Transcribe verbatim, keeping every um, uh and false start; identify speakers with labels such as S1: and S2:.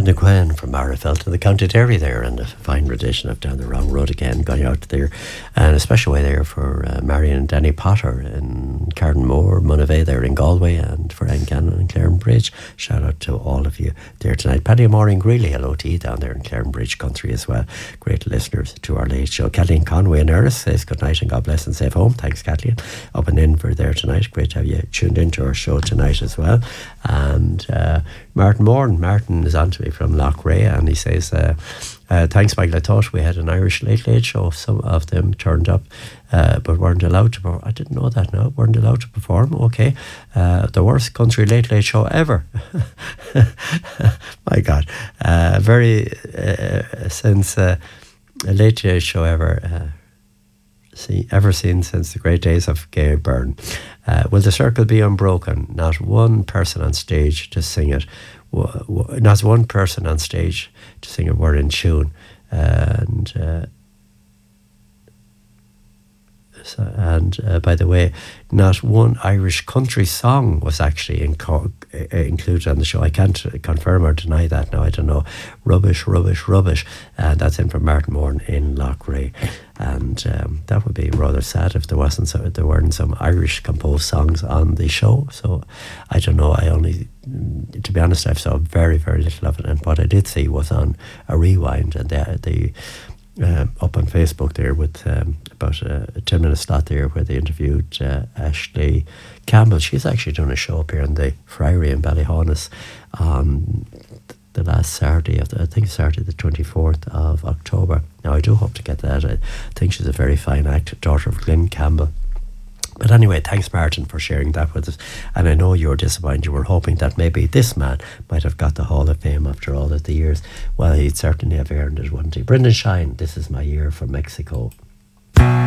S1: Brenda Quinn from Marifelt in the County Derry there, and a fine rendition of Down the Wrong Road Again going out there, and a special way there for uh, Marion and Danny Potter in Cardenmore, Munavay there in Galway, and for Encannon and Clarenbridge. Shout out to all of you there tonight. Paddy Moore in Greeley, hello to you down there in Clarenbridge country as well. Great listeners to our late show. Kathleen Conway in Erris says good night and God bless and safe home. Thanks, Kathleen. Up in Inver there tonight. Great to have you tuned into our show tonight as well. And uh, Martin Moran, Martin is on to me from Loughrea, and he says, uh, uh, thanks, Michael. I thought we had an Irish Late Late Show. Some of them turned up, uh, but weren't allowed to perform. I didn't know that, no. Weren't allowed to perform, okay. Uh, the worst country Late Late Show ever. My God. Uh, very, uh, since uh, a Late Late Show ever, uh, See, ever seen since the great days of Gay Byrne. Uh, will the circle be unbroken? Not one person on stage to sing it. W- w- not one person on stage to sing it were in tune. Uh, and uh, so, and uh, by the way, not one Irish country song was actually in co- uh, included on the show. I can't confirm or deny that now. I don't know. Rubbish, rubbish, rubbish. And that's in from Martin Moore in Loughrea. And um, that would be rather sad if there wasn't so, there weren't some Irish composed songs on the show. So I don't know. I only, to be honest, I've saw very, very little of it. And what I did see was on a rewind, and the the uh, up on Facebook there with um, about a, a ten minute slot there where they interviewed uh, Ashley Campbell. She's actually doing a show up here in the Friary in Ballyhonus on the last Saturday of the, I think Saturday the twenty-fourth of October. Now I do hope to get that. I think she's a very fine actor, daughter of Glyn Campbell. But anyway, thanks Martin for sharing that with us. And I know you were disappointed. You were hoping that maybe this man might have got the Hall of Fame after all of the years. Well, he'd certainly have earned it, wouldn't he? Brendan Shine, This Is My Year from Mexico.